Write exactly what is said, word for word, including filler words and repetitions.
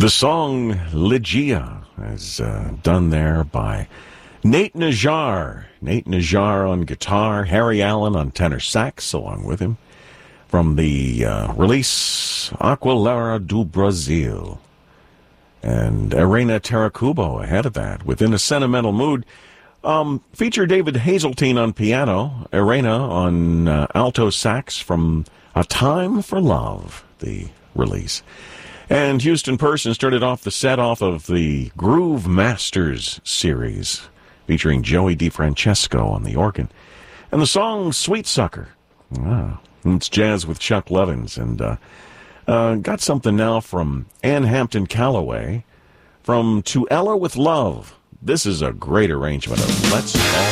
The song Ligeia is uh, done there by Nate Najar. Nate Najar on guitar, Harry Allen on tenor sax along with him. From the uh, release Aquilera do Brasil. And Arena Taracubo ahead of that, Within a Sentimental Mood. Um, feature David Hazeltine on piano, Arena on uh, alto sax from A Time for Love, the release. And Houston Person started off the set off of the Groove Masters series, featuring Joey DeFrancesco on the organ. And the song Sweet Sucker. Wow. It's jazz with Chuck Levins. And uh, uh, got something now from Ann Hampton Calloway from To Ella with Love. This is a great arrangement of Let's All